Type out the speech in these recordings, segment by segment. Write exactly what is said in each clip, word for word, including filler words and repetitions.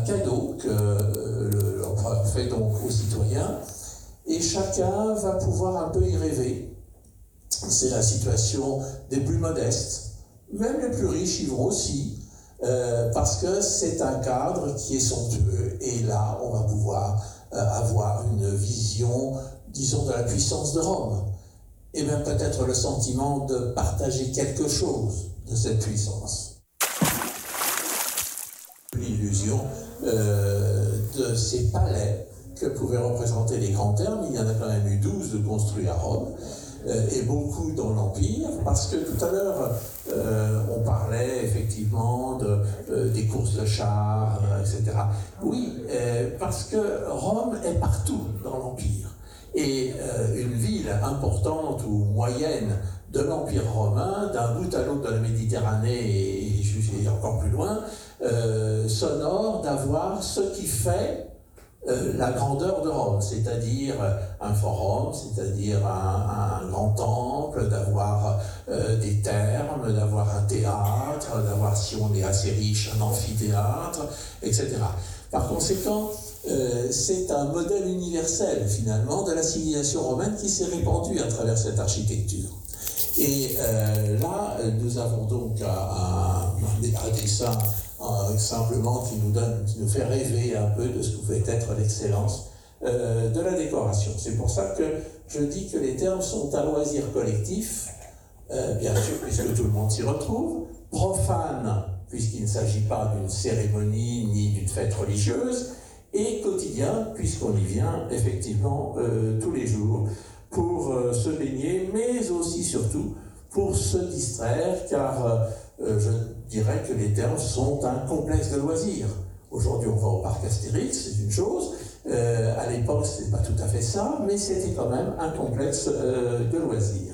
cadeau que euh, l'empereur fait donc aux citoyens, et chacun va pouvoir un peu y rêver. C'est la situation des plus modestes, même les plus riches y vont aussi, euh, parce que c'est un cadre qui est somptueux, et là on va pouvoir euh, avoir une vision, disons, de la puissance de Rome, et même peut-être le sentiment de partager quelque chose de cette puissance. L'illusion euh, de ces palais que pouvaient représenter les grands thermes. Il y en a quand même eu douze de construits à Rome, euh, et beaucoup dans l'Empire, parce que tout à l'heure, euh, on parlait effectivement de, euh, des courses de chars, euh, et cetera. Oui, euh, parce que Rome est partout dans l'Empire. Et euh, une ville importante ou moyenne de l'Empire romain, d'un bout à l'autre de la Méditerranée et, et encore plus loin, euh, s'honore d'avoir ce qui fait euh, la grandeur de Rome, c'est-à-dire un forum, c'est-à-dire un, un grand temple, d'avoir euh, des thermes, d'avoir un théâtre, d'avoir, si on est assez riche, un amphithéâtre, et cetera. Par conséquent, euh, c'est un modèle universel, finalement, de la civilisation romaine qui s'est répandue à travers cette architecture. Et euh, là, nous avons donc un, un, un dessin euh, simplement qui nous donne, qui nous fait rêver un peu de ce que pouvait être l'excellence euh, de la décoration. C'est pour ça que je dis que les termes sont un loisir collectif, euh, bien sûr, puisque tout le monde s'y retrouve, profane, puisqu'il ne s'agit pas d'une cérémonie ni d'une fête religieuse, et quotidien, puisqu'on y vient effectivement euh, tous les jours pour euh, se baigner, mais aussi surtout pour se distraire, car euh, je dirais que les thermes sont un complexe de loisirs. Aujourd'hui, on va au parc Astérix, c'est une chose. Euh, à l'époque, ce n'était pas tout à fait ça, mais c'était quand même un complexe euh, de loisirs.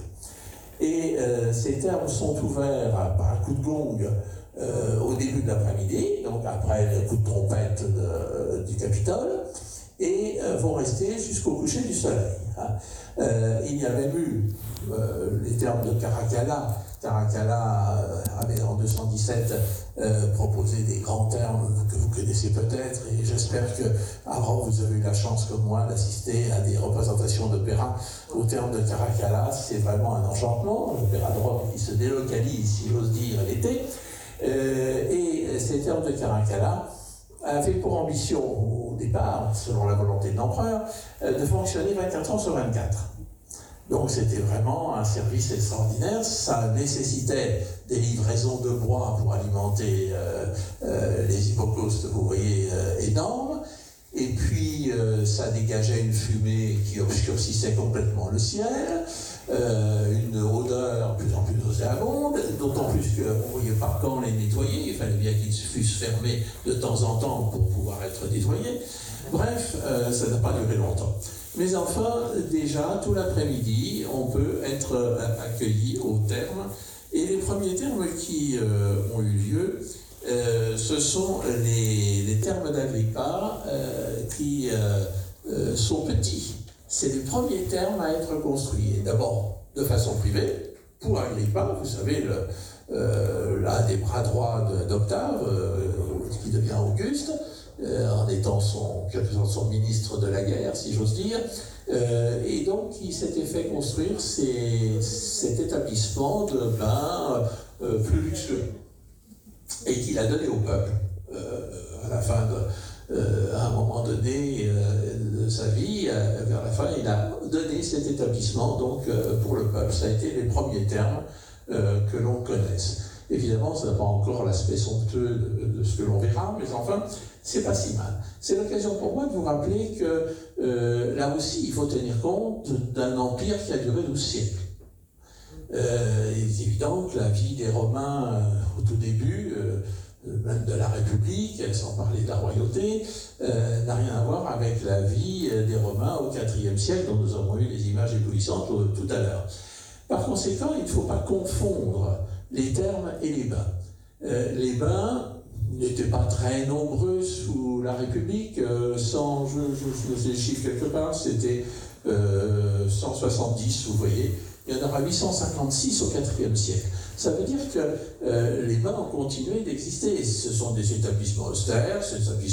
Et euh, ces thermes sont ouverts à, par un coup de gong euh, au début de l'après-midi, donc après le coup de trompette de, euh, du Capitole, et euh, vont rester jusqu'au coucher du soleil. Hein. Euh, il y a même eu euh, les termes de Caracalla. Caracalla euh, avait en deux cent dix-sept euh, proposé des grands termes que vous connaissez peut-être, et j'espère que avant vous avez eu la chance comme moi d'assister à des représentations d'opéra au terme de Caracalla. C'est vraiment un enchantement, l'opéra de Rome qui se délocalise, si j'ose dire, l'été. Euh, et ces termes de Caracalla avait pour ambition au départ, selon la volonté de l'empereur, de fonctionner vingt-quatre heures sur vingt-quatre. Donc c'était vraiment un service extraordinaire. Ça nécessitait des livraisons de bois pour alimenter euh, euh, les hypocaustes, vous voyez, euh, énormes. Et puis euh, ça dégageait une fumée qui obscurcissait complètement le ciel, euh, une odeur de plus en plus nauséabonde, d'autant plus qu'on ne voyait pas quand les nettoyer, il fallait bien qu'ils fussent fermés de temps en temps pour pouvoir être nettoyés. Bref, euh, ça n'a pas duré longtemps. Mais enfin, déjà, tout l'après-midi, on peut être accueilli au terme. Et les premiers termes qui euh, ont eu lieu, euh, ce sont les, les termes d'Agrippa euh, qui euh, euh, sont petits. C'est les premiers termes à être construits. D'abord, de façon privée, pour Agrippa, vous savez, le, euh, l'un des bras droits d'Octave, euh, qui devient Auguste, Euh, en étant son, quelque sorte son ministre de la guerre, si j'ose dire. Euh, et donc, il s'était fait construire ces, cet établissement de bain euh, plus luxueux, et qu'il a donné au peuple euh, à la fin de, euh, à un moment donné euh, de sa vie, euh, vers la fin, il a donné cet établissement donc euh, pour le peuple. Ça a été les premiers termes euh, que l'on connaisse. Évidemment, ça n'a pas encore l'aspect somptueux de, de ce que l'on verra, mais enfin, c'est pas si mal. C'est l'occasion pour moi de vous rappeler que euh, là aussi, il faut tenir compte d'un empire qui a duré douze siècles. Euh, il est évident que la vie des Romains euh, au tout début, euh, même de la République, sans parler de la royauté, euh, n'a rien à voir avec la vie des Romains au quatrième siècle, dont nous avons eu les images éblouissantes tout à l'heure. Par conséquent, il ne faut pas confondre les termes et les bains. Euh, les bains n'étaient pas très nombreux sous la République, euh, cent, je, je, je les chiffre quelque part, c'était euh, cent soixante-dix, vous voyez. Il y en aura huit cent cinquante-six au quatrième siècle. Ça veut dire que euh, les bains ont continué d'exister. Ce sont des établissements austères, ces établissements